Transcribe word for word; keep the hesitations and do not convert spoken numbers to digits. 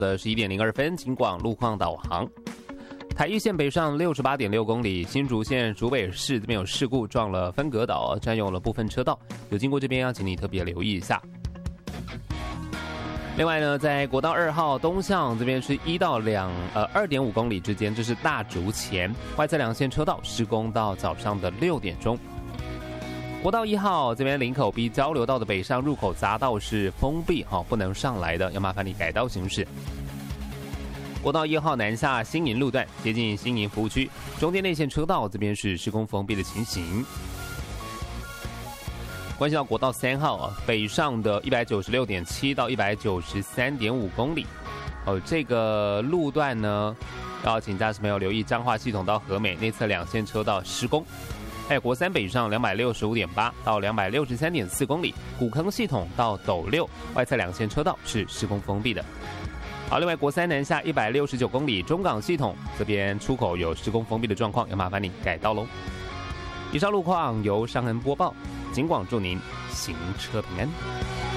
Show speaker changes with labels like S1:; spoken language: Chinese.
S1: 的十一点零二分，警广路况导航。台一线北上六十八点六公里，新竹县竹北市这边有事故，撞了分隔岛，占用了部分车道，有经过这边要请你特别留意一下。另外呢，在国道二号东向这边是一到两呃二点五公里之间，这是大竹前外侧两线车道施工到早上的六点钟。国道一号这边林口 B 交流道的北上入口匝道是封闭，哈，不能上来的，要麻烦你改道行驶。国道一号南下新营路段，接近新营服务区，中间内线车道这边是施工封闭的情形。关系到国道三号啊，北上的一百九十六点七到一百九十三点五公里，哦，这个路段呢，要请驾驶朋友留意彰化系统到和美内侧两线车道施工。还有国三北上两百六十五点八到两百六十三点四公里，古坑系统到斗六外侧两线车道是施工封闭的。好，另外国三南下一百六十九公里，中港系统这边出口有施工封闭的状况，要麻烦你改道喽。以上路况由尚恩播报，警广祝您行车平安。